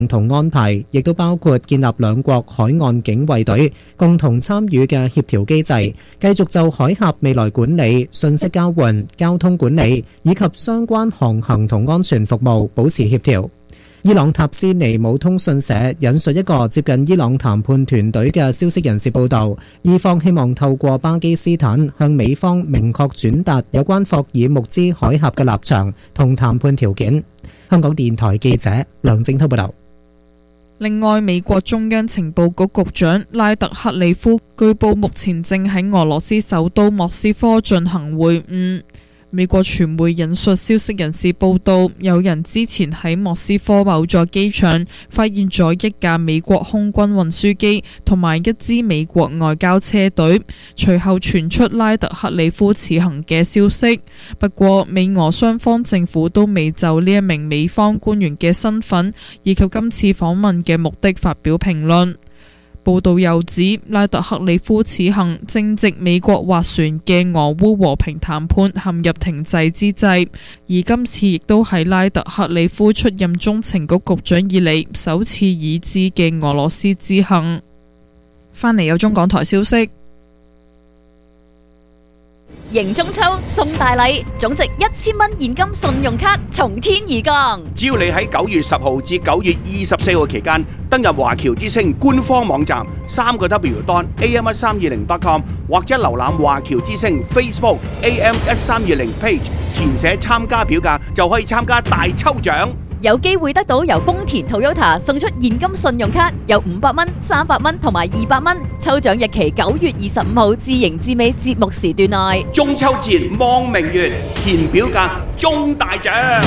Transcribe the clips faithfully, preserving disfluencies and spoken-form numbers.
同安排，亦都包括建立兩國海岸警衛隊共同參與嘅協調機制，繼續就海峽未來管理、信息交換、交通管理以及相關航行同安全服務保持協調。伊朗塔斯尼姆通訊社引述一個接近伊朗談判團隊嘅消息人士報道，伊方希望透過巴基斯坦向美方明確轉達有關霍爾木茲海峽嘅立場同談判條件。香港電台記者梁正滔報道。 另外，美國中央情報局局長拉特克里夫據報目前正喺俄羅斯首都莫斯科進行會晤。美國傳媒引述消息人士報道，有人之前喺莫斯科某座機場發現咗一架美國空軍運輸機同埋一支美國外交車隊，隨後傳出拉特克里夫此行嘅消息。不過，美俄雙方政府都未就呢一名美方官員嘅身份以及今次訪問嘅目的發表評論。報道又指，拉特克里夫此行正值美國斡旋嘅俄烏和平談判陷入停滯之際，而今次亦都係拉特克里夫出任中情局局長以嚟首次已知嘅俄羅斯之行。返嚟有中港台消息。 迎中秋送大禮，總值一千蚊現金信用卡從天而降。 只要你喺九月十號至九月二十四號期間登入華僑之星官方網站三個 W dot A M 一三二零 dot com 或者瀏覽華僑之星 Facebook A M 一三二零 page， 填寫參加表格就可以參加大抽獎。 有機會得到由豐田 Toyota 送出現金信用卡，有五百蚊、三百蚊同埋二百蚊。抽獎日期九月二十五號至迎至尾節目時段內。 中秋節望明月，填表格中大獎。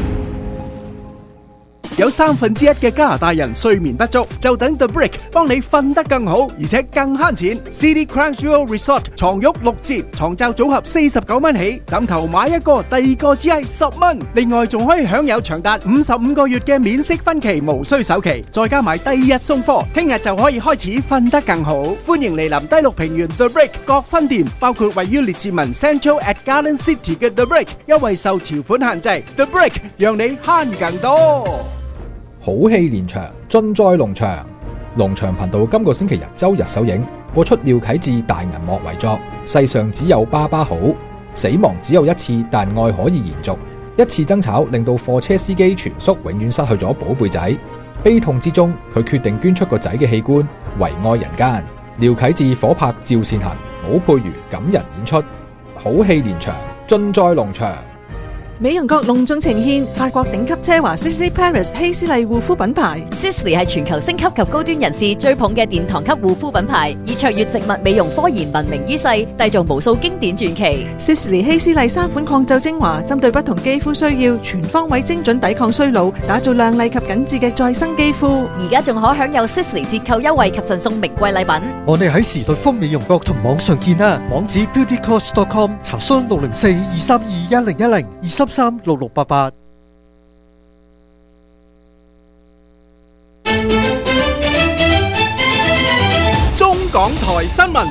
有三分之一嘅加拿大人睡眠不足，就等 The Brick 幫你瞓得更好，而且更慳錢。City Crunchyroll Resort 床褥六折，床罩組合四十九蚊起，枕頭買一個，第二個只係十蚊。另外仲可以享有長達五十五個月嘅免息分期，無需首期，再加埋第二日送貨，聽日就可以開始瞓得更好。歡迎嚟臨第六平原 The Brick 各分店，包括位於列治文 Central at Garden City 嘅 The Brick， 優惠受條款限制。The Brick 讓你慳更多。 好戲連場，盡在龍翔。龍翔頻道今個星期日周日首映，播出廖啟智大銀幕遺作《世上只有爸爸好》。死亡只有一次，但愛可以延續。一次爭吵令到貨車司機全叔永遠失去咗寶貝仔。悲痛之中，佢決定捐出個仔嘅器官，為愛人間。廖啟智火拍趙善恒、武佩瑜感人演出，好戲連場，盡在龍翔。 美容閣隆重呈獻法國頂級奢華 Sisley Paris 希斯麗護膚品牌。 Sisley 係全球星級及高端人士追捧嘅殿堂級護膚品牌，以卓越植物美容科研聞名於世，締造無數經典傳奇。 Sisley 希斯麗三款抗皺精華，針對不同肌膚需要，全方位精準抵抗衰老，打造亮麗及緊緻嘅再生肌膚。 而家仲可享有 Sisley 折扣優惠及贈送名貴禮品。 我哋喺時代豐美容閣同網上見啦，網址 beauty course dot com， 查詢六零四二三二一零一零二三三六六八八。 中港台新聞，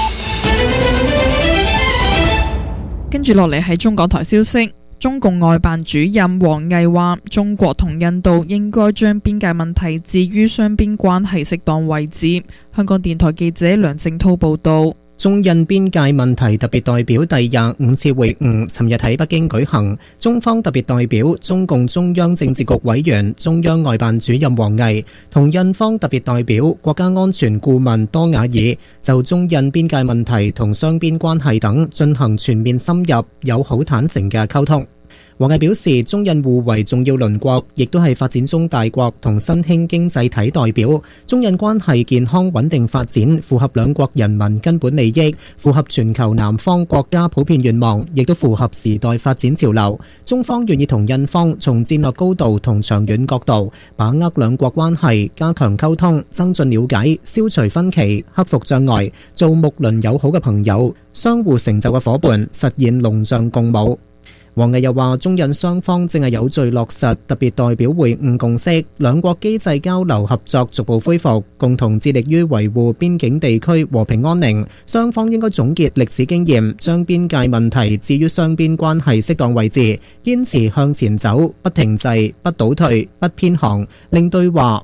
跟住落嚟係中港台消息。中共外辦主任王毅話，中國同印度應該將邊界問題置於雙邊關係適當位置。香港電台記者梁正滔報道。 中印邊界問題特別代表第廿五次會晤尋日喺北京舉行，中方特別代表中共中央政治局委員、中央外辦主任王毅同印方特別代表國家安全顧問多瓦爾就中印邊界問題同雙邊關係等進行全面深入、友好坦誠嘅溝通。王毅表示，中印互為重要鄰國，亦都係發展中大國同新興經濟體代表。中印關係健康穩定發展，符合兩國人民根本利益，符合全球南方國家普遍願望，亦都符合時代發展潮流。中方願意同印方從戰略高度同長遠角度，把握兩國關係，加強溝通，增進了解，消除分歧，克服障礙，做睦鄰友好嘅朋友，相互成就嘅夥伴，實現龍象共舞。 王毅又話，中印雙方正係有序落實特別代表會晤共識，兩國機制交流合作逐步恢復，共同致力於維護邊境地區和平安寧。雙方應該總結歷史經驗，將邊界問題置於雙邊關係適當位置，堅持向前走，不停滯，不倒退，不偏航，令對話